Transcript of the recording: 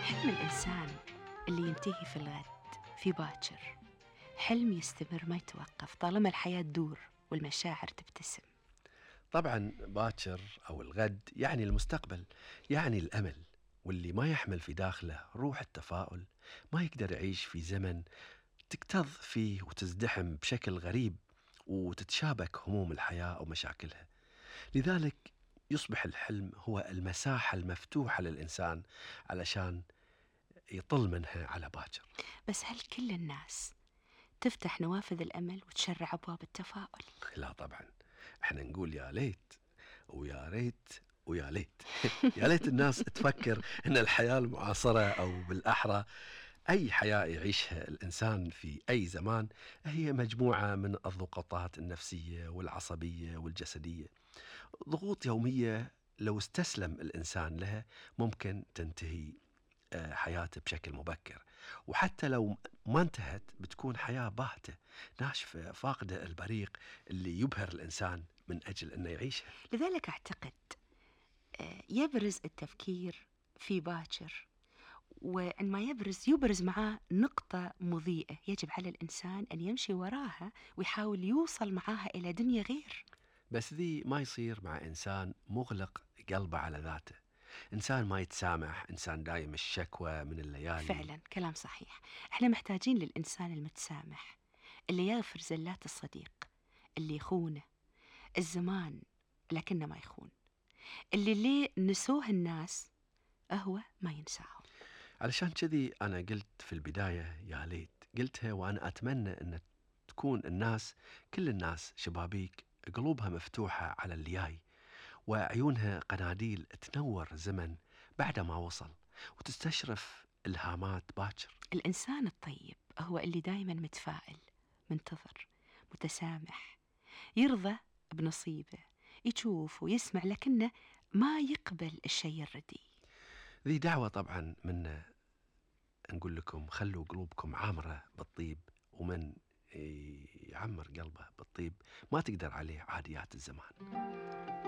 حلم الإنسان اللي ينتهي في الغد في باكر حلم يستمر ما يتوقف طالما الحياة تدور والمشاعر تبتسم. طبعا باكر أو الغد يعني المستقبل، يعني الأمل، واللي ما يحمل في داخله روح التفاؤل ما يقدر يعيش في زمن تكتظ فيه وتزدحم بشكل غريب وتتشابك هموم الحياة ومشاكلها. لذلك يصبح الحلم هو المساحة المفتوحة للإنسان علشان يطل منها على باكر. بس هل كل الناس تفتح نوافذ الأمل وتشرع أبواب التفاؤل؟ لا طبعا، احنا نقول يا ليت ويا ريت ويا ليت. يا ليت الناس تفكر ان الحياة المعاصرة او بالاحرى اي حياة يعيشها الانسان في اي زمان هي مجموعة من الضغوطات النفسية والعصبية والجسدية، ضغوط يومية لو استسلم الانسان لها ممكن تنتهي حياته بشكل مبكر، وحتى لو ما انتهت بتكون حياة باهتة ناشفة فاقدة البريق اللي يبهر الإنسان من أجل أنه يعيشها. لذلك أعتقد يبرز التفكير في باكر، وعندما يبرز معاه نقطة مضيئة يجب على الإنسان أن يمشي وراها ويحاول يوصل معاها إلى دنيا غير. بس ذي ما يصير مع إنسان مغلق قلبه على ذاته، إنسان ما يتسامح، إنسان دايم الشكوى من الليالي. فعلا كلام صحيح، احنا محتاجين للإنسان المتسامح اللي يغفر زلات الصديق، اللي يخونه الزمان لكنه ما يخون، اللي ليه نسوه الناس هو ما ينساهم. علشان كذي أنا قلت في البداية يا ليت، قلتها وأنا أتمنى أن تكون الناس، كل الناس شبابيك قلوبها مفتوحة على اللي جاي، وعيونها قناديل تنور زمن بعد ما وصل وتستشرف إلهامات باكر. الإنسان الطيب هو اللي دايما متفائل، منتظر، متسامح، يرضى بنصيبه، يشوف ويسمع لكنه ما يقبل الشيء الردي. ذي دعوة طبعا منا، نقول لكم خلوا قلوبكم عامرة بالطيب، ومن يعمر قلبه بالطيب ما تقدر عليه عاديات الزمان.